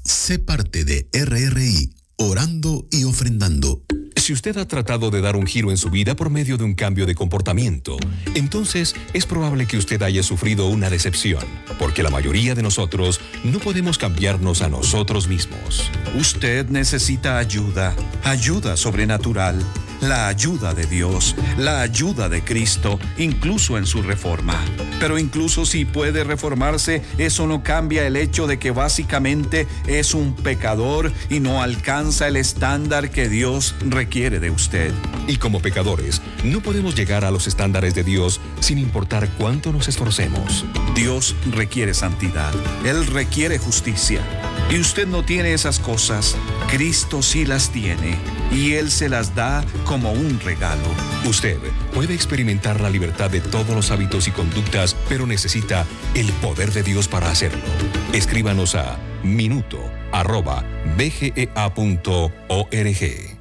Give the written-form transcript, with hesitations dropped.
Sé parte de RRI, orando y ofrendando. Si usted ha tratado de dar un giro en su vida por medio de un cambio de comportamiento, entonces es probable que usted haya sufrido una decepción, porque la mayoría de nosotros no podemos cambiarnos a nosotros mismos. Usted necesita ayuda sobrenatural, la ayuda de Dios, la ayuda de Cristo, incluso en su reforma. Pero incluso si puede reformarse, eso no cambia el hecho de que básicamente es un pecador y no alcanza el estándar que Dios requiere de usted. Y como pecadores, no podemos llegar a los estándares de Dios sin importar cuánto nos esforcemos. Dios requiere santidad, Él requiere justicia. Y usted no tiene esas cosas, Cristo sí las tiene, y Él se las da como un regalo. Usted puede experimentar la libertad de todos los hábitos y conductas, pero necesita el poder de Dios para hacerlo. Escríbanos a minuto@bgea.org.